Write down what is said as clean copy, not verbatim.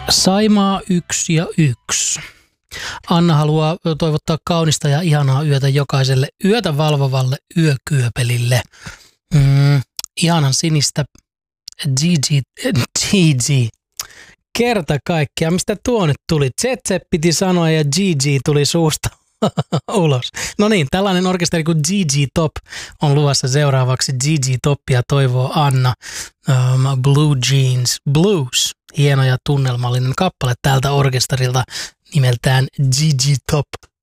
Saimaa 1 ja 1. Anna haluaa toivottaa kaunista ja ihanaa yötä jokaiselle yötä valvovalle yökyöpelille. Ihanan sinistä GG. Kerta kaikkiaan. Mistä tuo nyt tuli? ZZ piti sanoa ja GG tuli suusta ulos. No niin, tällainen orkesteri kuin GG Top on luvassa seuraavaksi. GG Topia toivoo Anna. Blue Jeans Blues. Hieno ja tunnelmallinen kappale tältä orkesterilta nimeltään GG Top.